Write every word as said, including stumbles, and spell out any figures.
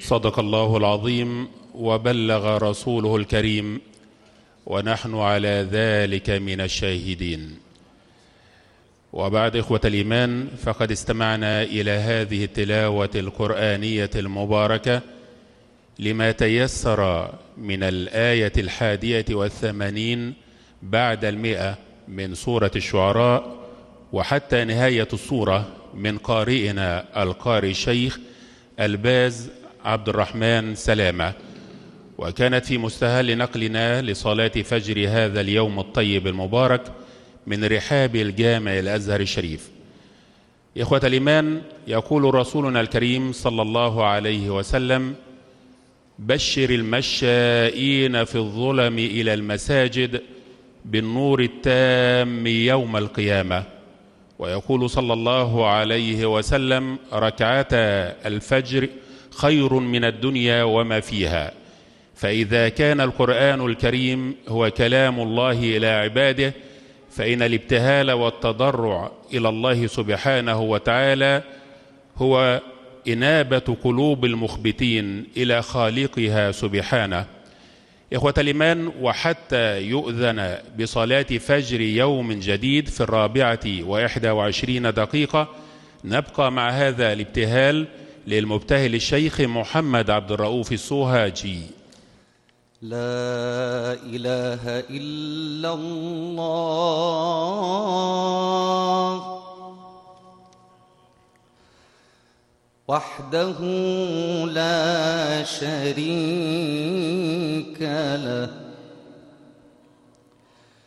صدق الله العظيم وبلغ رسوله الكريم، ونحن على ذلك من الشاهدين. وبعد، إخوة الإيمان، فقد استمعنا إلى هذه التلاوة القرآنية المباركة لما تيسر من الآية الحادية والثمانين بعد المئة من سورة الشعراء وحتى نهاية السورة من قارئنا القارئ الشيخ الباز عبد الرحمن سلامة، وكانت في مستهل نقلنا لصلاة فجر هذا اليوم الطيب المبارك من رحاب الجامع الأزهر الشريف. إخوة الإيمان، يقول رسولنا الكريم صلى الله عليه وسلم: بشر المشائين في الظلم إلى المساجد بالنور التام يوم القيامة. ويقول صلى الله عليه وسلم: ركعتا الفجر خير من الدنيا وما فيها. فإذا كان القرآن الكريم هو كلام الله إلى عباده، فإن الابتهال والتضرع إلى الله سبحانه وتعالى هو إنابة قلوب المخبتين إلى خالقها سبحانه. إخوة الإيمان، وحتى يؤذن بصلاة فجر يوم جديد في الرابعة وإحدى وعشرين دقيقة، نبقى مع هذا الابتهال للمبتهل الشيخ محمد عبد الرؤوف السوهاجي. لا إله إلا الله وحده لا شريك له